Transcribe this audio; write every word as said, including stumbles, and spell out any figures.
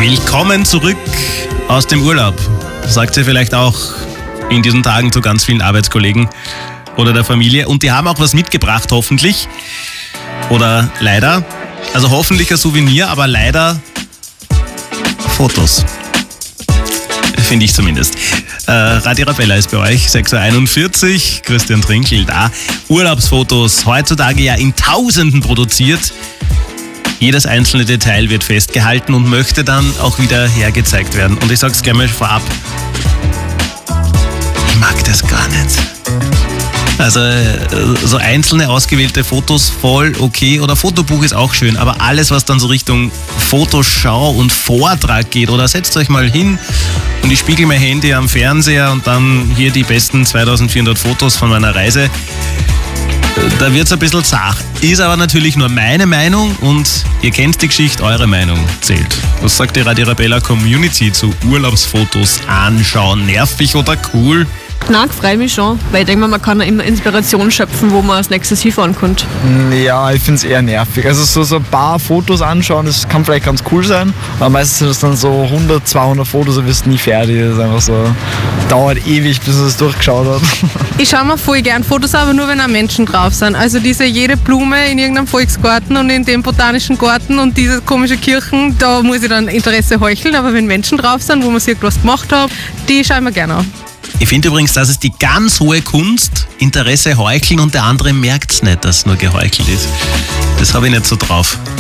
Willkommen zurück aus dem Urlaub, sagt sie vielleicht auch in diesen Tagen zu ganz vielen Arbeitskollegen oder der Familie. Und die haben auch was mitgebracht, hoffentlich. Oder leider. Also hoffentlich ein Souvenir, aber leider Fotos. Finde ich zumindest. Äh, Radio Arabella ist bei euch, sechs Uhr einundvierzig, Christian Trinkel da. Urlaubsfotos, heutzutage ja in Tausenden produziert. Jedes einzelne Detail wird festgehalten und möchte dann auch wieder hergezeigt werden. Und ich sag's gleich mal vorab, ich mag das gar nicht. Also so einzelne ausgewählte Fotos voll okay, oder Fotobuch ist auch schön, aber alles, was dann so Richtung Fotoschau und Vortrag geht, oder setzt euch mal hin und ich spiegel mein Handy am Fernseher und dann hier die besten zweitausendvierhundert Fotos von meiner Reise, da wird's ein bisschen zart. Ist aber natürlich nur meine Meinung und ihr kennt die Geschichte, eure Meinung zählt. Was sagt die Radio Arabella Community zu Urlaubsfotos anschauen? Nervig oder cool? Nein, freue mich schon, weil ich denke mal, man kann ja immer Inspiration schöpfen, wo man als nächstes hinfahren könnte. Ja, ich finde es eher nervig. Also so, so ein paar Fotos anschauen, das kann vielleicht ganz cool sein, aber meistens sind es dann so hundert, zweihundert Fotos und wirst nie fertig. Das ist einfach so, dauert ewig, bis man es durchgeschaut hat. Ich schaue mir voll gern Fotos an, aber nur wenn auch Menschen drauf sind. Also diese jede Blume in irgendeinem Volksgarten und in dem botanischen Garten und diese komische Kirchen, da muss ich dann Interesse heucheln, aber wenn Menschen drauf sind, wo man sich etwas gemacht hat, die schauen wir gerne an. Ich finde übrigens, das ist die ganz hohe Kunst, Interesse heucheln und der andere merkt es nicht, dass es nur geheuchelt ist. Das habe ich nicht so drauf.